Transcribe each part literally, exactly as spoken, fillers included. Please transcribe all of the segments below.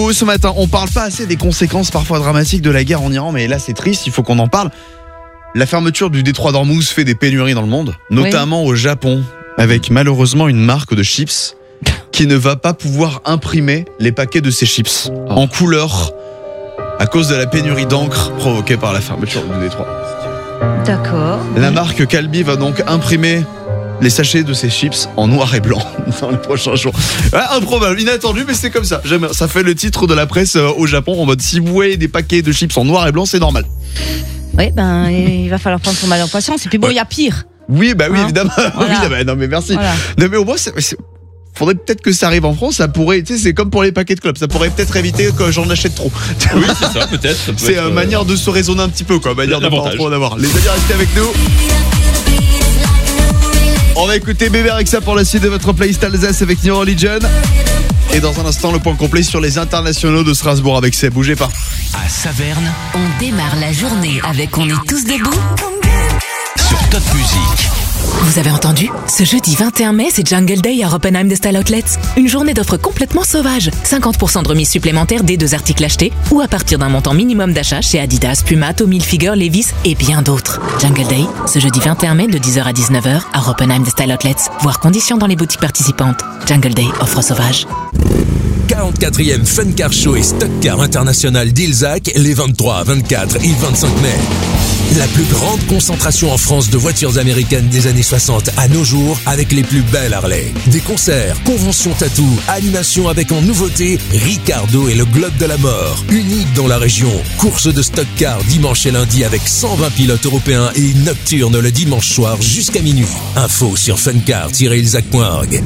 Ce matin, on parle pas assez des conséquences parfois dramatiques de la guerre en Iran, mais là c'est triste, il faut qu'on en parle. La fermeture du détroit d'Ormuz fait des pénuries dans le monde, notamment oui. au Japon, avec malheureusement une marque de chips qui ne va pas pouvoir imprimer les paquets de ses chips oh. en couleur à cause de la pénurie d'encre provoquée par la fermeture du détroit. D'accord. La marque Calbee va donc imprimer les sachets de ces chips en noir et blanc dans les prochains jours. Ouais, improbable, inattendu, mais c'est comme ça. J'aime, ça fait le titre de la presse au Japon en mode si vous voyez des paquets de chips en noir et blanc, c'est normal. Oui, ben il va falloir prendre son mal en patience. Et puis bon, il ouais. y a pire. Oui, bah oui, hein évidemment. Voilà. oui, bah, non mais merci. Voilà. Non mais au moins, c'est, c'est... faudrait peut-être que ça arrive en France. Ça pourrait, tu sais, c'est comme pour les paquets de clopes. Ça pourrait peut-être éviter que j'en achète trop. Oui, c'est ça, peut-être. Ça peut c'est une euh, manière de se raisonner un petit peu, quoi. Manière de pas trop en avoir. Les amis, restez avec nous. On va écouter Bébé avec ça pour la suite de votre playlist Alsace avec New Religion. Et dans un instant, le point complet sur les internationaux de Strasbourg avec Seb. Bougez pas. À Saverne, on démarre la journée avec On est tous debout sur Top Music. Vous avez entendu ? Ce jeudi vingt et un mai, c'est Jungle Day à Oppenheim de Style Outlets. Une journée d'offres complètement sauvage. cinquante pour cent de remise supplémentaire dès deux articles achetés ou à partir d'un montant minimum d'achat chez Adidas, Puma, Tommy Hilfiger, Levi's et bien d'autres. Jungle Day, ce jeudi vingt et un mai de dix heures à dix-neuf heures à Oppenheim de Style Outlets. Voir conditions dans les boutiques participantes. Jungle Day, offre sauvage. quarante-quatrième Fun Car Show et Stock Car International d'Ilzac les vingt-trois, vingt-quatre et vingt-cinq mai. La plus grande concentration en France de voitures américaines des années soixante à nos jours avec les plus belles Harley. Des concerts, conventions tatou, animations avec en nouveauté Ricardo et le Globe de la Mort. Unique dans la région. Course de stock car dimanche et lundi avec cent vingt pilotes européens et une nocturne le dimanche soir jusqu'à minuit. Info sur funcar tiret ilzac point org.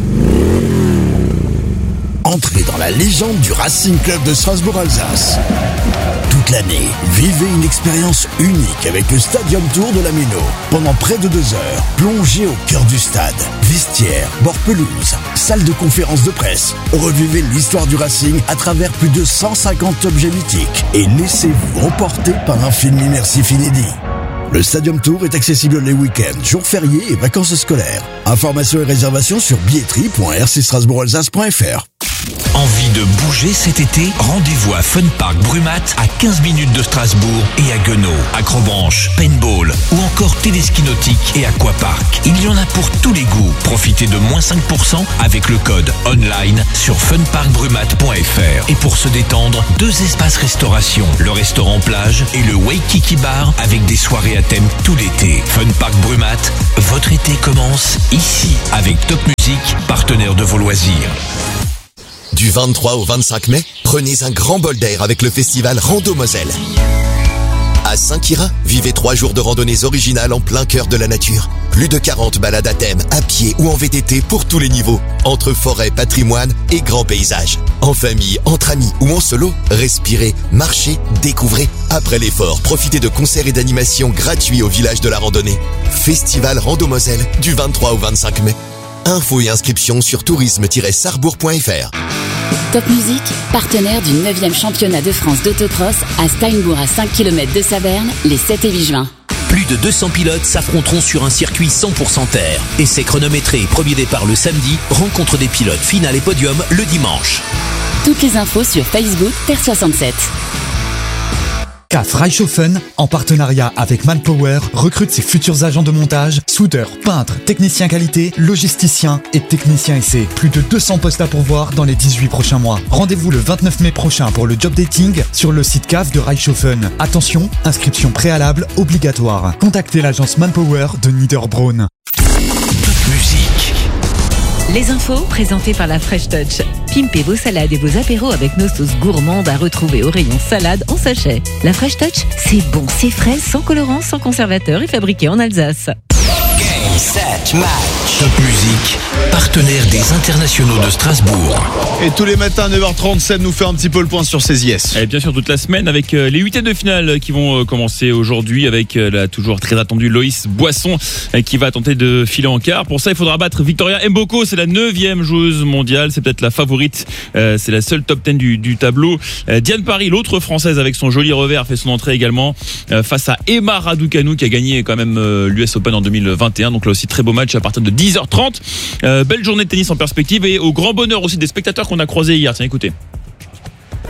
Entrez dans la légende du Racing Club de Strasbourg-Alsace. Toute l'année, vivez une expérience unique avec le Stadium Tour de la Méno. Pendant près de deux heures, plongez au cœur du stade. Vestiaire, bord pelouse, salle de conférence de presse. Revivez l'histoire du Racing à travers plus de cent cinquante objets mythiques et laissez-vous emporter par un film immersif inédit. Le Stadium Tour est accessible les week-ends, jours fériés et vacances scolaires. Informations et réservations sur billetterie point r c strasbourg alsace point f r. Envie de bouger cet été ? Rendez-vous à Fun Park Brumat à quinze minutes de Strasbourg et à Guenot. Acrobranche, paintball ou encore téléski nautique et aquapark. Il y en a pour tous les goûts. Profitez de moins cinq pour cent avec le code online sur fun park brumat point f r. Et pour se détendre, deux espaces restauration. Le restaurant plage et le Waikiki Bar avec des soirées à thème tout l'été. Fun Park Brumat, votre été commence ici avec Top Music, partenaire de vos loisirs. Du vingt-trois au vingt-cinq mai, prenez un grand bol d'air avec le festival Rando Moselle. À Saint-Quirin, vivez trois jours de randonnées originales en plein cœur de la nature. Plus de quarante balades à thème, à pied ou en V T T pour tous les niveaux. Entre forêt, patrimoine et grands paysages. En famille, entre amis ou en solo, respirez, marchez, découvrez. Après l'effort, profitez de concerts et d'animations gratuits au village de la randonnée. Festival Rando Moselle, du vingt-trois au vingt-cinq mai. Infos et inscriptions sur tourisme tiret sarrebourg point f r. Top Music, partenaire du neuvième championnat de France d'autocross à Steinbourg à cinq kilomètres de Saverne, les sept et huit juin. Plus de deux cents pilotes s'affronteront sur un circuit cent pour cent terre. Essai chronométré et premier départ le samedi, rencontre des pilotes, finale et podium le dimanche. Toutes les infos sur Facebook Terre soixante-sept. C A F Reichshofen, en partenariat avec Manpower, recrute ses futurs agents de montage, soudeurs, peintres, techniciens qualité, logisticiens et techniciens essais. Plus de deux cents postes à pourvoir dans les dix-huit prochains mois. Rendez-vous le vingt-neuf mai prochain pour le job dating sur le site C A F de Reichshofen. Attention, inscription préalable obligatoire. Contactez l'agence Manpower de Niederbronn. Musique. Les infos présentées par la Fresh Touch. Pimpez vos salades et vos apéros avec nos sauces gourmandes à retrouver au rayon salade en sachet. La Fresh Touch, c'est bon, c'est frais, sans colorant, sans conservateur et fabriqué en Alsace. Game, set, match. Top Music, partenaire des internationaux de Strasbourg. Et tous les matins à neuf heures trente, Seb nous fait un petit peu le point sur ces I S. Et bien sûr toute la semaine avec les huitièmes de finale qui vont commencer aujourd'hui avec la toujours très attendue Loïs Boisson qui va tenter de filer en quart. Pour ça, il faudra battre Victoria Mboko, c'est la neuvième joueuse mondiale, c'est peut-être la favorite, euh, c'est la seule top dix du, du tableau. Euh, Diane Paris, l'autre française avec son joli revers, fait son entrée également euh, face à Emma Raducanu qui a gagné quand même euh, l'U S Open en deux mille vingt et un. Donc là aussi très beau match à partir de dix heures trente. Euh, belle journée de tennis en perspective et au grand bonheur aussi des spectateurs qu'on a croisés hier. Tiens, écoutez.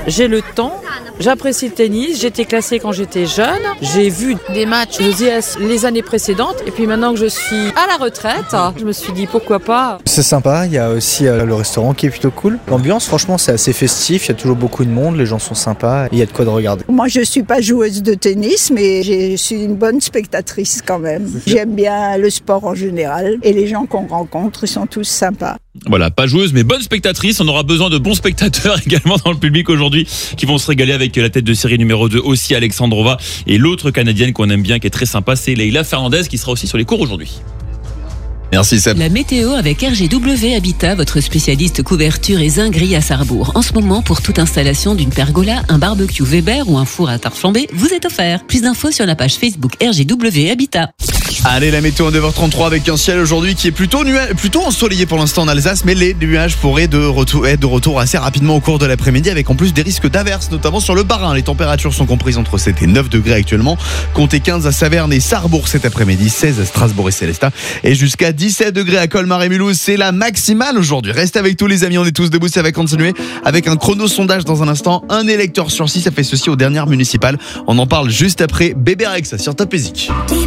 j'ai le temps, j'apprécie le tennis, j'étais classée quand j'étais jeune, j'ai vu des matchs de Z S les années précédentes et puis maintenant que je suis à la retraite, je me suis dit pourquoi pas. C'est sympa, il y a aussi euh, le restaurant qui est plutôt cool. L'ambiance franchement c'est assez festif, il y a toujours beaucoup de monde, les gens sont sympas et il y a de quoi de regarder. Moi je suis pas joueuse de tennis mais je suis une bonne spectatrice quand même. J'aime bien le sport en général et les gens qu'on rencontre ils sont tous sympas. Voilà, pas joueuse mais bonne spectatrice. On aura besoin de bons spectateurs également dans le public aujourd'hui qui vont se régaler avec la tête de série numéro deux aussi, Alexandrova, et l'autre Canadienne qu'on aime bien qui est très sympa, c'est Leila Fernandez qui sera aussi sur les cours aujourd'hui. Merci Seb. La météo avec R G W Habitat, votre spécialiste couverture et zinguerie à Sarrebourg. En ce moment, pour toute installation d'une pergola, un barbecue Weber ou un four à tarte flambée, vous est offert. Plus d'infos sur la page Facebook R G W Habitat. Allez, la météo en neuf heures trente-trois avec un ciel aujourd'hui qui est plutôt nuage, plutôt ensoleillé pour l'instant en Alsace, mais les nuages pourraient de retour, être de retour assez rapidement au cours de l'après-midi avec en plus des risques d'averses, notamment sur le Bas-Rhin. Les températures sont comprises entre sept et neuf degrés actuellement. Comptez quinze à Saverne et Sarrebourg cet après-midi, seize à Strasbourg et Célestat et jusqu'à dix-sept degrés à Colmar et Mulhouse. C'est la maximale aujourd'hui. Restez avec tous les amis, on est tous debout, ça va continuer avec un chrono-sondage dans un instant. Un électeur sur six a fait ceci aux dernières municipales. On en parle juste après Bébé Rex sur Top Music.